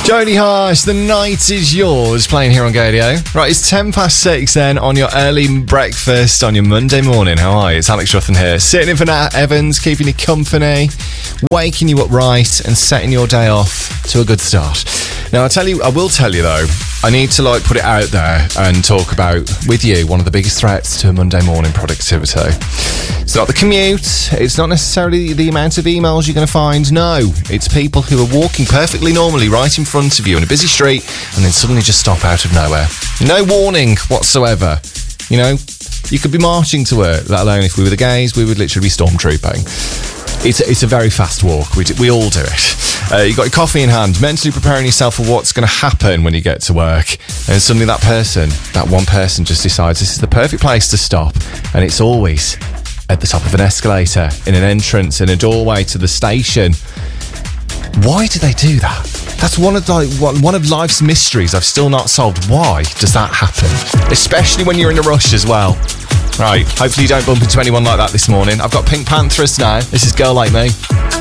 Jody Harsh, The Night Is Yours, playing here on Gadio. Right, it's 6:10 then on your early breakfast on your Monday morning. How are you? It's Alex Ruffin here, sitting in for Nat Evans, keeping you company, waking you up right and setting your day off to a good start. Now, I will tell you though, I need to put it out there and talk about with you one of the biggest threats to Monday morning productivity. It's not the commute, it's not necessarily the amount of emails you're going to find, no. It's people who are walking perfectly normally right in front of you in a busy street and then suddenly just stop out of nowhere. No warning whatsoever. You know, you could be marching to work, let alone if we were the gays, we would literally be stormtrooping. It's a very fast walk, we all do it. You've got your coffee in hand, mentally preparing yourself for what's going to happen when you get to work, and suddenly that one person just decides this is the perfect place to stop, and it's always at the top of an escalator, in an entrance, in a doorway to the station. Why do they do that? That's one of life's mysteries I've still not solved. Why does that happen? Especially when you're in a rush as well. Right, hopefully you don't bump into anyone like that this morning. I've got Pink Panthers now. This is Girl Like Me.